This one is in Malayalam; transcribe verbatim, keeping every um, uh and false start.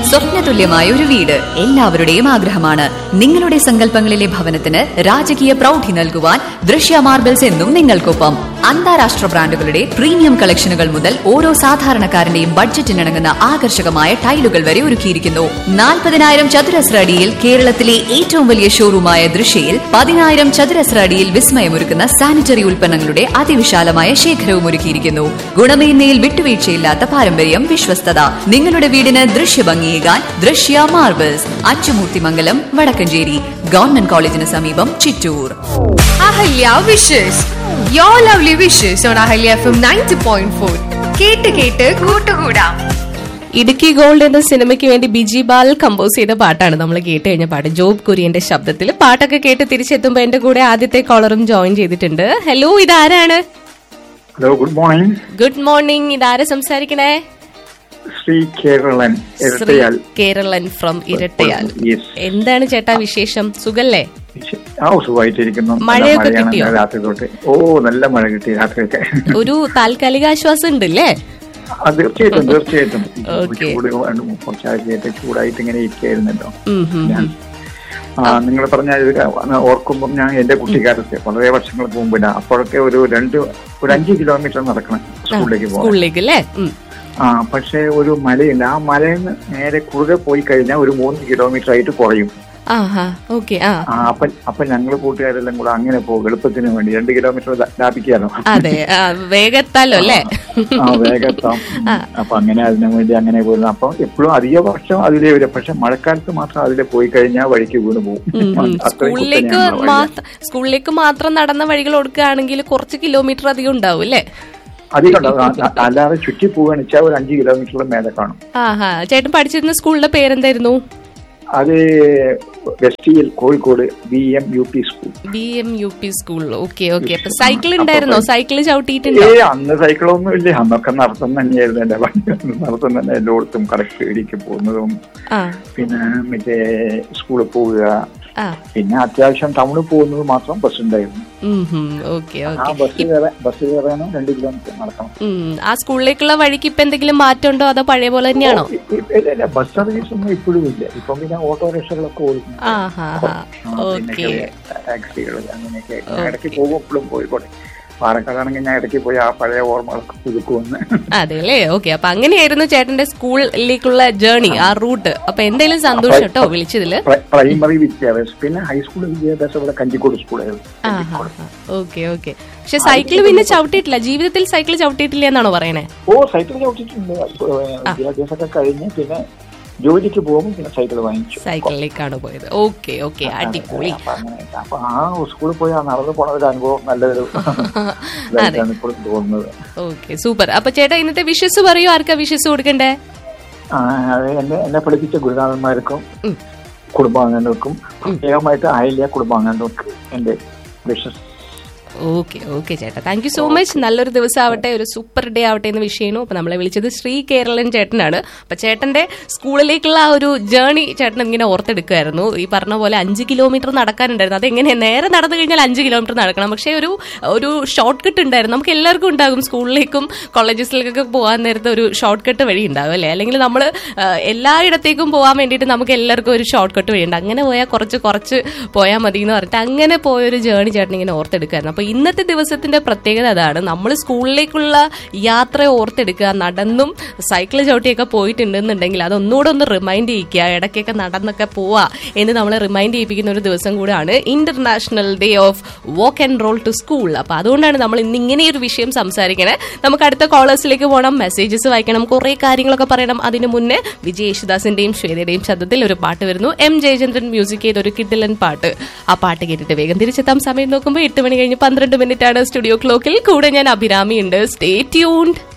സ്വപ്നതുല്യമായ ഒരു വീട് എല്ലാവരുടെയും ആഗ്രഹമാണ്. നിങ്ങളുടെ സങ്കല്പങ്ങളിലെ ഭവനത്തിന് രാജകീയ പ്രൗഢി നൽകുവാൻ ദൃശ്യ മാർബിൾസ് എന്നും നിങ്ങൾക്കൊപ്പം. അന്താരാഷ്ട്ര ബ്രാൻഡുകളുടെ പ്രീമിയം കളക്ഷനുകൾ മുതൽ ഓരോ സാധാരണക്കാരന്റെയും ബഡ്ജറ്റിനിണങ്ങുന്ന ആകർഷകമായ ടൈലുകൾ വരെ ഒരുക്കിയിരിക്കുന്നു. നാൽപ്പതിനായിരം ചതുരശ്ര അടിയിൽ കേരളത്തിലെ ഏറ്റവും വലിയ ഷോറൂമായ ദൃശ്യയിൽ പതിനായിരം ചതുരശ്ര അടിയിൽ വിസ്മയമൊരുക്കുന്ന സാനിറ്ററി ഉൽപ്പന്നങ്ങളുടെ അതിവിശാലമായ ശേഖരവും ഒരുക്കിയിരിക്കുന്നു. ഗുണമേന്മയിൽ വിട്ടുവീഴ്ചയില്ലാത്ത പാരമ്പര്യം, വിശ്വസ്തത. നിങ്ങളുടെ വീടിന് ദൃശ്യഭംഗിയേകാൻ ദൃശ്യ മാർബിൾസ്, അച്ചുമൂർത്തിമംഗലം, വടക്കഞ്ചേരി. ഗവൺമെന്റ് കോളേജിന് സമീപം, Chittur. Ahalya wishes your lovely wishes on Ahalya F M ninety point four. കേട്ട് കേട്ട് കൂട്ടുകൂടാം. ഇടുക്കി ഗോൾഡ് എന്ന സിനിമയ്ക്ക് വേണ്ടി ബിജി ബാൽ കമ്പോസ് ചെയ്ത പാട്ടാണ് നമ്മൾ കേട്ട് കഴിഞ്ഞ പാട്ട്. ജോബ് കുര്യന്റെ ശബ്ദത്തിൽ പാട്ടൊക്കെ കേട്ട് തിരിച്ചെത്തുമ്പോ എന്റെ കൂടെ ആദ്യത്തെ കോളറും ജോയിൻ ചെയ്തിട്ടുണ്ട്. ഹലോ, ഇതാരാണ്? Hello, good morning. Good morning. ഇതാരാ സംസാരിക്കണേ? ശ്രീ കേരളൻ, ഇരട്ടയാൽ. കേരളൻ ഫ്രം ഇരട്ടയാൽ. എന്താണ് ചേട്ടാ വിശേഷം? സുഖല്ലേ? ആ, സുഖമായിട്ടിരിക്കുന്നു. മഴയൊക്കെ കിട്ടിയോ? രാത്രി തൊട്ട് ഓ നല്ല മഴ കിട്ടി രാത്രിയൊക്കെ. ഒരു താൽക്കാലിക ആശ്വാസം ഉണ്ടല്ലേ? തീർച്ചയായിട്ടും തീർച്ചയായിട്ടും. ചൂട് കുറച്ചാഴ്ചയായിട്ട് ചൂടായിട്ട് ഇങ്ങനെ ഇരിക്കായിരുന്നല്ലോ. ആ, നിങ്ങൾ പറഞ്ഞ ഓർക്കുമ്പോൾ ഞാൻ എന്റെ കുട്ടിക്കാലത്ത് വളരെ വർഷങ്ങൾക്ക് മുമ്പില്ല, അപ്പോഴൊക്കെ ഒരു രണ്ട് ഒരു അഞ്ച് കിലോമീറ്റർ നടക്കണം സ്കൂളിലേക്ക് പോകാൻ. ആ, പക്ഷെ ഒരു മലയുണ്ട്. ആ മലയിൽ നിന്ന് നേരെ കുറുകെ പോയി കഴിഞ്ഞാൽ ഒരു മൂന്ന് കിലോമീറ്റർ ആയിട്ട് കുറയും. അപ്പൊ അപ്പൊ ഞങ്ങള് കൂട്ടുകാരെല്ലാം കൂടെ അങ്ങനെ പോകും, എളുപ്പത്തിന് വേണ്ടി രണ്ട് കിലോമീറ്റർ ലാഭിക്കാലോ. അതെ, വേഗത്താലോ അല്ലേ? ആ, വേഗത്താം. അപ്പൊ അങ്ങനെ അതിനു വേണ്ടി അങ്ങനെ പോയിരുന്നു. അപ്പൊ എപ്പോഴും അധിക വർഷം അതിലേ വരും, പക്ഷെ മഴക്കാലത്ത് മാത്രം അതിലെ പോയി കഴിഞ്ഞാൽ വഴിക്ക് വീണ് പോകും. സ്കൂളിലേക്ക് സ്കൂളിലേക്ക് മാത്രം നടന്ന വഴികൾ കൊടുക്കുകയാണെങ്കിൽ കുറച്ച് കിലോമീറ്റർ അധികം ഉണ്ടാവും അല്ലേ? അധികം ഉണ്ടാവും. അല്ലാതെ ചുറ്റി പോവുകയാണെന്ന് വെച്ചാൽ ഒരു അഞ്ച് കിലോമീറ്ററിലും മേലെ കാണും. ആഹാ. ചേട്ടൻ പഠിച്ചിരുന്ന സ്കൂളിന്റെ പേരെന്തായിരുന്നു? അത് വെസ്റ്റിയിൽ, Kozhikode, B M U P school. B M U P school. Okay okay. അപ്പൊ സൈക്കിൾ ഉണ്ടായിരുന്നോ? സൈക്കിൾ ചവിട്ടിയിട്ടുണ്ടോ? ഏ, അന്ന് സൈക്കിളൊന്നും ഇല്ല. അന്നൊക്കെ നടത്തം തന്നെയായിരുന്നു എന്റെ വണ്ടി. നടത്തം തന്നെ എല്ലായിടത്തും കറക്റ്റ് ഇടിക്ക് പോകുന്നതും, പിന്നെ മറ്റേ സ്കൂളിൽ പോവുക, പിന്നെ അത്യാവശ്യം ടൗണിൽ പോകുന്നത് മാത്രം ബസ് ഉണ്ടായിരുന്നു. ബസ് കയറാനോ രണ്ട് കിലോമീറ്റർ നടക്കണം. ആ സ്കൂളിലേക്കുള്ള വഴിക്ക് ഇപ്പൊ എന്തെങ്കിലും മാറ്റം ഉണ്ടോ, അതോ പഴയ പോലെ തന്നെയാണോ? ബസ് സർവീസ് ഒന്നും ഇപ്പോഴും ഇല്ല. ഇപ്പം പിന്നെ ഓട്ടോറിക്ഷകളൊക്കെ ഓടിക്കും, ടാക്സികൾ അങ്ങനെയൊക്കെ. ഇടയ്ക്ക് പോകും, എപ്പോഴും പോയിക്കോട്ടെ. പാലക്കാടാണെങ്കിൽ ഞാൻ ഇടയ്ക്ക് പോയി ആ പഴയ ഓർമ്മകളൊക്കെ പുതുക്കുമെന്ന്. അതെല്ലേ? ഓക്കെ. അപ്പൊ അങ്ങനെയായിരുന്നു ചേട്ടന്റെ സ്കൂളിലേക്കുള്ള ജേർണി, ആ റൂട്ട്. അപ്പൊ എന്തായാലും സന്തോഷം കേട്ടോ വിളിച്ചതില്. പ്രൈമറി വിദ്യാഭ്യാസം, പിന്നെ ഹൈസ്കൂൾ വിദ്യാഭ്യാസം ഇവിടെ കഞ്ചിക്കോട് സ്കൂളായിരുന്നു. Okay okay. പക്ഷെ സൈക്കിൾ പിന്നെ ചവിട്ടിയിട്ടില്ല, ജീവിതത്തിൽ സൈക്കിൾ ചവിട്ടിയിട്ടില്ല എന്നാണോ പറയണേ? ഓ, സൈക്കിൾ ചവിട്ടിയിട്ടുണ്ട്. വിദ്യാഭ്യാസമൊക്കെ കഴിഞ്ഞ് പിന്നെ ജോലിക്ക് പോകുമ്പോൾ പിന്നെ സൈക്കിൾ വാങ്ങിച്ചു. സൈക്കിളിലേക്കാണ് പോയത്. ഓക്കെ ഓക്കെ, അടിപൊളി. അപ്പൊ ആ സ്കൂളിൽ പോയി ആ നടന്നു പോണ ഒരു അനുഭവം നല്ലൊരു ഇതാണ് ഇപ്പോൾ തോന്നുന്നത്. Okay, super. അപ്പൊ ചേട്ടാ ഇന്നത്തെ വിഷസ് പറയൂ, ആർക്കാ വിഷസ് കൊടുക്കണ്ടേ? എന്നെ എന്നെ പഠിപ്പിച്ച ഗുരുനാഥന്മാർക്കും കുടുംബാംഗങ്ങൾക്കും പ്രത്യേകമായിട്ട് അയലിയ കുടുംബാംഗങ്ങൾക്കും എന്റെ വിഷസ്. ഓക്കെ ഓക്കെ ചേട്ടാ, താങ്ക് യു സോ മച്ച്. നല്ലൊരു ദിവസം ആവട്ടെ, ഒരു സൂപ്പർ ഡേ ആവട്ടെ എന്ന് വിഷയണു. അപ്പൊ നമ്മളെ വിളിച്ചത് ശ്രീ കേരളൻ ചേട്ടനാണ്. അപ്പൊ ചേട്ടന്റെ സ്കൂളിലേക്കുള്ള ആ ഒരു ജേർണി ചേട്ടൻ ഇങ്ങനെ ഓർത്തെടുക്കുമായിരുന്നു. ഈ പറഞ്ഞ പോലെ അഞ്ച് കിലോമീറ്റർ നടക്കാനുണ്ടായിരുന്നു. അതെങ്ങനെ നേരെ നടന്നു കഴിഞ്ഞാൽ അഞ്ച് കിലോമീറ്റർ നടക്കണം, പക്ഷെ ഒരു ഒരു ഷോർട്ട് കട്ട് ഉണ്ടായിരുന്നു. നമുക്ക് എല്ലാവർക്കും ഉണ്ടാകും, സ്കൂളിലേക്കും കോളേജസിലേക്കൊക്കെ പോകാൻ നേരത്തെ ഒരു ഷോർട്ട് കട്ട് വഴി ഉണ്ടാവും അല്ലേ? അല്ലെങ്കിൽ നമ്മൾ എല്ലായിടത്തേക്കും പോകാൻ വേണ്ടിയിട്ട് നമുക്ക് എല്ലാവർക്കും ഒരു ഷോർട്ട് കട്ട് വഴി ഉണ്ട്. അങ്ങനെ പോയാൽ കുറച്ച് കുറച്ച് പോയാൽ മതി എന്ന് പറഞ്ഞിട്ട് അങ്ങനെ പോയൊരു ജേർണി ചേട്ടൻ ഇങ്ങനെ ഓർത്തെടുക്കായിരുന്നു. അപ്പൊ ഇന്നത്തെ ദിവസത്തിന്റെ പ്രത്യേകത അതാണ്. നമ്മൾ സ്കൂളിലേക്കുള്ള യാത്ര ഓർത്തെടുക്കുക. നടന്നും സൈക്കിൾ ചവിട്ടിയൊക്കെ പോയിട്ടുണ്ടെന്നുണ്ടെങ്കിൽ അതൊന്നുകൂടെ ഒന്ന് റിമൈൻഡ് ചെയ്യിക്കുക. ഇടയ്ക്കൊക്കെ നടന്നൊക്കെ പോവാ എന്ന് നമ്മളെ റിമൈൻഡ് ചെയ്യിപ്പിക്കുന്ന ഒരു ദിവസം കൂടാണ് international day of walk and role to school. അപ്പൊ അതുകൊണ്ടാണ് നമ്മൾ ഇന്ന് ഇങ്ങനെ ഒരു വിഷയം സംസാരിക്കണേ. നമുക്ക് അടുത്ത കോളേഴ്സിലേക്ക് പോകണം, മെസ്സേജസ് വായിക്കണം, കുറെ കാര്യങ്ങളൊക്കെ പറയണം. അതിനു മുന്നേ വിജയ് യേശുദാസിന്റെയും ശ്വേതയുടെയും ശബ്ദത്തിൽ ഒരു പാട്ട് വരുന്നു. എം ജയചന്ദ്രൻ മ്യൂസിക് ചെയ്ത ഒരു കിഡിലൻ പാട്ട്. ആ പാട്ട് കേട്ടിട്ട് വേഗം തിരിച്ചെത്താം. സമയം നോക്കുമ്പോൾ എട്ട് മണി കഴിഞ്ഞ് പന്ത്രണ്ട് മിനിറ്റ് ആണ് സ്റ്റുഡിയോ ക്ലോക്കിൽ. കൂടെ ഞാൻ അഭിരാമി ഉണ്ട്. Stay tuned.